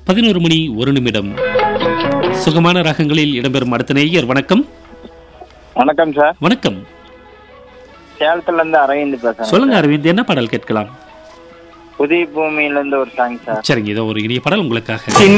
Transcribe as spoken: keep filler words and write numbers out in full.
பதினோரு மணி ஒரு நிமிடம். சுகமான ராகங்களில் இடம்பெறும் அடுத்த நேயர். வணக்கம். வணக்கம் சார். வணக்கம். சேலத்துல இருந்து அரவிந்த் பேசுறேன். சொல்லுங்க அரவிந்த், என்ன பாடல் கேட்கலாம்? புதிய பூமியில இருந்து ஒரு சாங் சார். சரிங்க, இதோ ஒரு இனிய பாடல் உங்களுக்காக. சின்ன